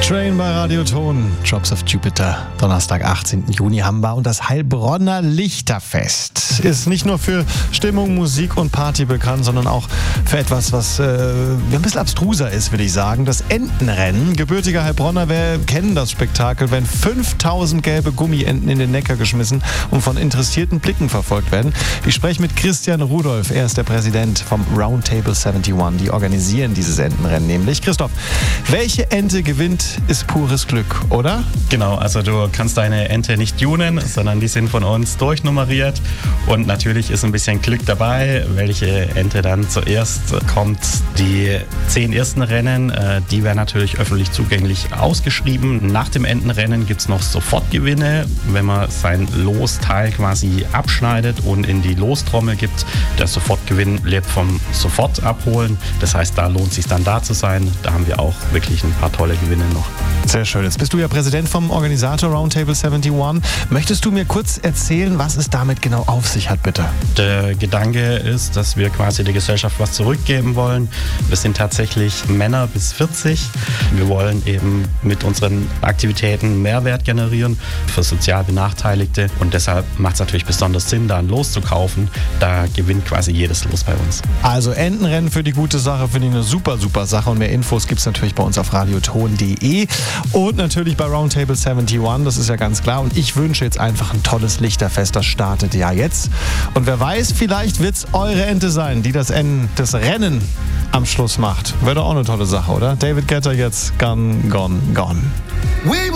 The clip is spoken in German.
Train bei Radioton, Drops of Jupiter. Donnerstag, 18. Juni haben wir. Und das Heilbronner Lichterfest ist nicht nur für Stimmung, Musik und Party bekannt, sondern auch für etwas, was ein bisschen abstruser ist, will ich sagen. Das Entenrennen. Gebürtige Heilbronner kennen das Spektakel, wenn 5000 gelbe Gummienten in den Neckar geschmissen und von interessierten Blicken verfolgt werden. Ich spreche mit Christian Rudolph. Er ist der Präsident vom Roundtable 71. Die organisieren dieses Entenrennen nämlich. Christoph, welche Ente gewinnt, ist pures Glück, oder? Genau, also du kannst deine Ente nicht tunen, sondern die sind von uns durchnummeriert und natürlich ist ein bisschen Glück dabei, welche Ente dann zuerst kommt. Die 10 ersten Rennen, die werden natürlich öffentlich zugänglich ausgeschrieben. Nach dem Entenrennen gibt es noch Sofortgewinne, wenn man sein Losteil quasi abschneidet und in die Lostrommel gibt. Der Sofortgewinn lebt vom Sofort abholen, das heißt, da lohnt es sich dann da zu sein. Da haben wir auch wirklich ein paar tolle Gewinne noch. Sehr schön. Jetzt bist du ja Präsident vom Organisator Roundtable 71. Möchtest du mir kurz erzählen, was es damit genau auf sich hat, bitte? Der Gedanke ist, dass wir quasi der Gesellschaft was zurückgeben wollen. Wir sind tatsächlich Männer bis 40. Wir wollen eben mit unseren Aktivitäten Mehrwert generieren für sozial Benachteiligte und deshalb macht es natürlich besonders Sinn, da ein Los zu kaufen. Da gewinnt quasi jedes Los bei uns. Also Entenrennen für die gute Sache finde ich eine super, super Sache und mehr Infos gibt es natürlich bei uns auf radioton.de und natürlich bei Roundtable 71, das ist ja ganz klar. Und ich wünsche jetzt einfach ein tolles Lichterfest, das startet ja jetzt. Und wer weiß, vielleicht wird es eure Ente sein, die das Rennen am Schluss macht. Wäre doch auch eine tolle Sache, oder? David Guetta jetzt, Gone, Gone, Gone.